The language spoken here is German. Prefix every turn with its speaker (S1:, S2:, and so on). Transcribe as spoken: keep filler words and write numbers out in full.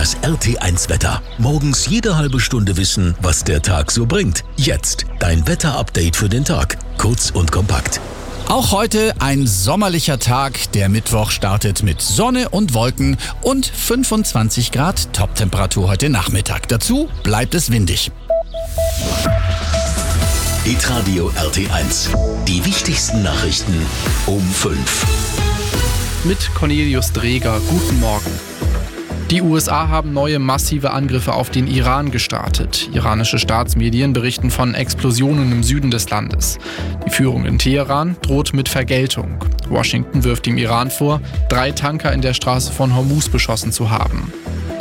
S1: Das R T eins Wetter. Morgens jede halbe Stunde wissen, was der Tag so bringt. Jetzt dein Wetter-Update für den Tag. Kurz und kompakt.
S2: Auch heute ein sommerlicher Tag. Der Mittwoch startet mit Sonne und Wolken und fünfundzwanzig Grad Toptemperatur heute Nachmittag. Dazu bleibt es windig.
S1: Hitradio R T eins. Die wichtigsten Nachrichten um fünf.
S3: Mit Cornelius Dreger. Guten Morgen. Die U S A haben neue massive Angriffe auf den Iran gestartet. Iranische Staatsmedien berichten von Explosionen im Süden des Landes. Die Führung in Teheran droht mit Vergeltung. Washington wirft dem Iran vor, drei Tanker in der Straße von Hormuz beschossen zu haben.